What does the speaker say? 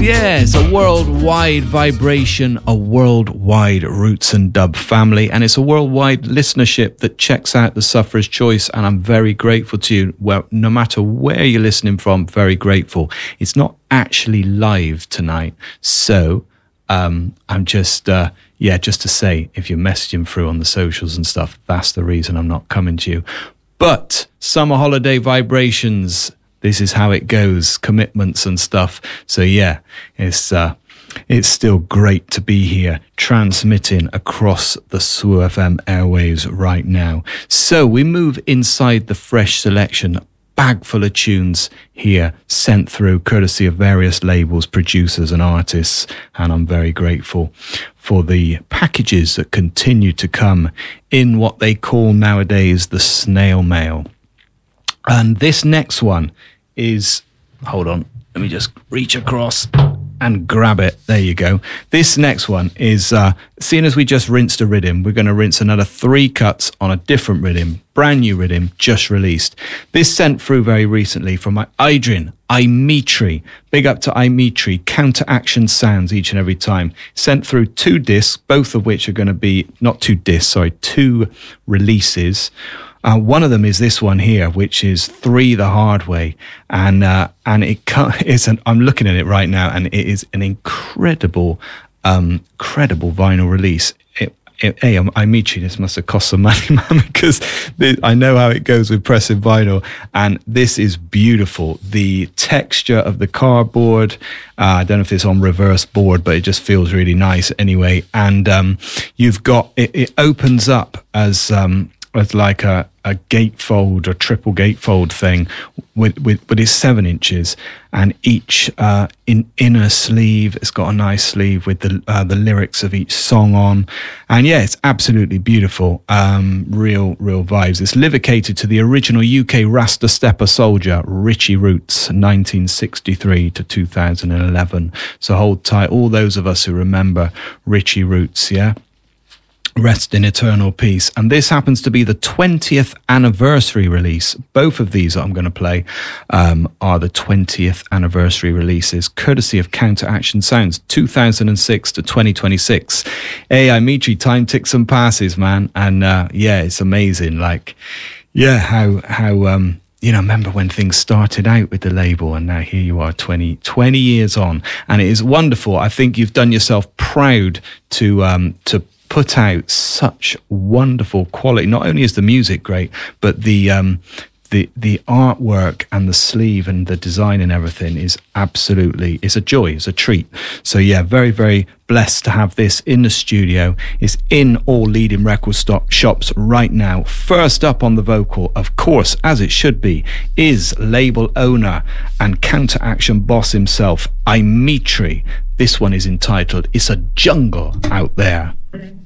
Yeah, it's a worldwide vibration, a worldwide roots and dub family, and it's a worldwide listenership that checks out the Sufferer's Choice, and I'm very grateful to you. Well, no matter where you're listening from, very grateful. It's not actually live tonight, so I'm just just to say, if you're messaging through on the socials and stuff, that's the reason I'm not coming to you. But summer holiday vibrations, this is how it goes, commitments and stuff. So yeah, it's still great to be here transmitting across the SWU FM airwaves right now. So we move inside the fresh selection, bag full of tunes here sent through courtesy of various labels, producers and artists, and I'm very grateful for the packages that continue to come in what they call nowadays the snail mail. And this next one is, hold on, let me just reach across and grab it. There you go. This next one is, seeing as we just rinsed a rhythm, we're going to rinse another 3 cuts on a different rhythm, brand new rhythm, just released. This sent through very recently from my Idrin, Imitri. Big up to Imitri, Counteraction Sounds each and every time. Sent through 2 discs, both of which are going to be, not 2 discs, sorry, 2 releases. One of them is this one here, which is 3 the Hard Way, and I'm looking at it right now, and it is an incredible vinyl release. I meet you. This must have cost some money, man, because I know how it goes with pressing vinyl, and this is beautiful. The texture of the cardboard, I don't know if it's on reverse board, but it just feels really nice anyway. And you've got it opens up as like a gatefold or triple gatefold thing with its 7 inches, and each inner sleeve, it's got a nice sleeve with the lyrics of each song on, and yeah, it's absolutely beautiful. Real vibes. It's livicated to the original UK Rasta Stepper soldier Richie Roots, 1963 to 2011. So hold tight, all those of us who remember Richie Roots, yeah? Rest in eternal peace. And this happens to be the 20th anniversary release. Both of these that I'm going to play are the 20th anniversary releases, courtesy of Counteraction Sounds, 2006 to 2026. Hey, Imitri, time ticks and passes, man. And yeah, it's amazing. Like, yeah, how remember when things started out with the label, and now here you are 20 years on, and it is wonderful. I think you've done yourself proud to put out such wonderful quality. Not only is the music great, but the artwork and the sleeve and the design and everything is absolutely, it's a joy, it's a treat. So yeah, very, very blessed to have this in the studio. It's in all leading record shops right now. First up on the vocal, of course, as it should be, is label owner and Counteraction boss himself, Imitri. This one is entitled It's a Jungle Out There.